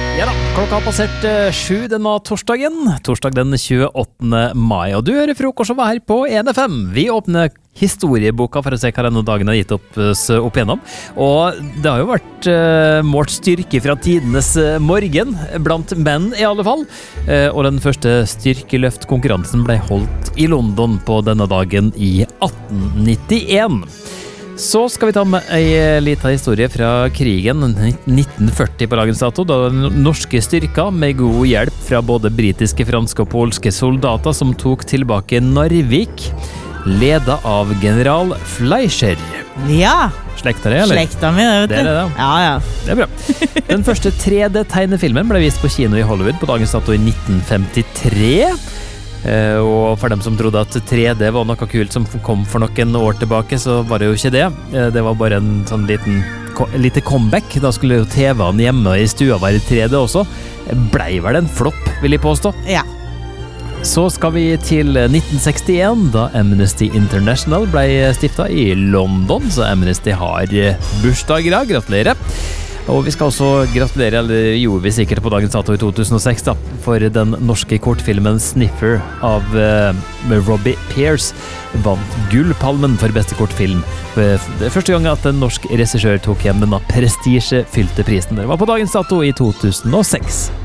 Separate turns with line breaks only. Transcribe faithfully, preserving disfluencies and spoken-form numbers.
Ja da, klokka har passert eh, sju denne torsdagen, torsdag den tjueåttende mai, og du hører frokost over her på en F M. Vi åpner historieboka for å se hva denne dagen har gitt opp, opp igjennom, og det har jo vært eh, målt styrke fra tidenes eh, morgen, blant menn i alle fall, eh, og den første styrkeløftkonkurransen ble holdt i London på denne dagen i atten nittien. Så skal vi ta med en liten historie fra krigen nitten førti på dagens dato, da den norske styrker med god hjelp fra både britiske, franske og polske soldater som tok tilbake Narvik, ledet av general Fleischer.
Ja,
Slekta det, eller?
slekta mi, det vet du.
Det er det, da.
Ja, ja.
Det er bra. Den første tre D-tegnefilmen ble vist på kino i Hollywood på dagens dato i nitten femtitre. Uh, og for dem som trodde at tre D var noe kult som kom for noen år tilbake, så var det jo ikke det. Uh, det var bare en sånn liten ko- lite comeback. Da skulle jo T V-en hjemme i stua være i tre D også. Blei vel en flopp, vil jeg påstå.
Ja.
Så skal vi til nitten sekstien, da Amnesty International ble stiftet i London. Så Amnesty har bursdag i dag. Gratulerer. Og vi skal også gratulere, eller gjorde vi sikkert på dagens dato i to tusen og seks, da, for den norske kortfilmen Sniffer av uh, Robbie Pearce vant Gullpalmen for beste kortfilm. Det er første gang at en norsk regissør tok hjem denne prestisjefylte prisen. Det var på dagens dato i to tusen og seks.